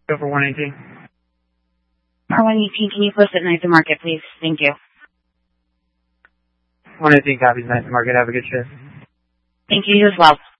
Go for 118. Or 118, can you post at Night to Market, please? Thank you. 118 copies, Night to Market. Have a good shift. Thank you, you as well.